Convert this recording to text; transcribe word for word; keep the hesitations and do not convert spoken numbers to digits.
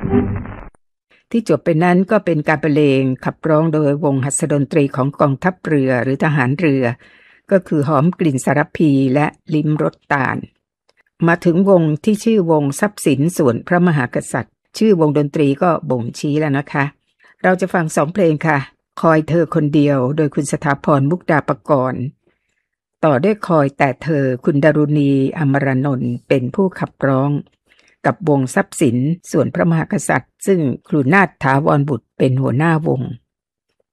ที่จบไปนั้นก็เป็นการบรรเลงขับร้องโดยวงหัสดนตรีของกองทัพเรือหรือทหารเรือก็คือหอมกลิ่นสารพีและลิ้มรสตาลมาถึงวงที่ชื่อวงทรัพย์สินส่วนพระมหากษัตริย์ชื่อวงดนตรีก็บ่งชี้แล้วนะคะเราจะฟังสองเพลงค่ะคอยเธอคนเดียวโดยคุณสถาพรมุกดาปกรณ์ต่อด้วยคอยแต่เธอคุณดารุณีอมรนนท์เป็นผู้ขับร้องกับวงทรัพย์สินส่วนพระมหากษัตริย์ซึ่งครูนาถถาวรบุตรเป็นหัวหน้าวง